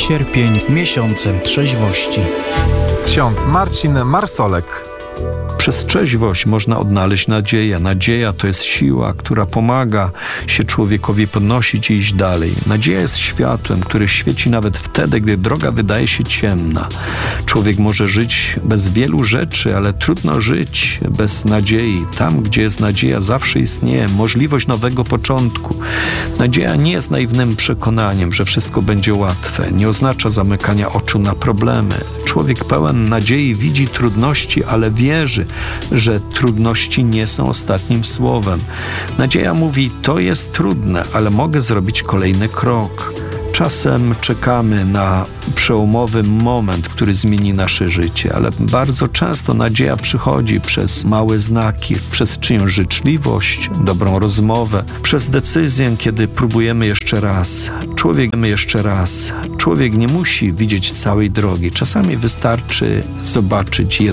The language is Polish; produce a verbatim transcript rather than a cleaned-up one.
Sierpień miesiącem trzeźwości. Ksiądz Marcin Marsolek. Przez trzeźwość można odnaleźć nadzieję. Nadzieja to jest siła, która pomaga się człowiekowi podnosić i iść dalej. Nadzieja jest światłem, które świeci nawet wtedy, gdy droga wydaje się ciemna. Człowiek może żyć bez wielu rzeczy, ale trudno żyć bez nadziei. Tam, gdzie jest nadzieja, zawsze istnieje możliwość nowego początku. Nadzieja nie jest naiwnym przekonaniem, że wszystko będzie łatwe. Nie oznacza zamykania oczu na problemy. Człowiek pełen nadziei widzi trudności, ale wierzy, że trudności nie są ostatnim słowem. Nadzieja mówi, to jest trudne, ale mogę zrobić kolejny krok. Czasem czekamy na przełomowy moment, który zmieni nasze życie, ale bardzo często nadzieja przychodzi przez małe znaki, przez czyjąś życzliwość, dobrą rozmowę, przez decyzję, kiedy próbujemy jeszcze raz. Człowiek jeszcze raz. Człowiek nie musi widzieć całej drogi. Czasami wystarczy zobaczyć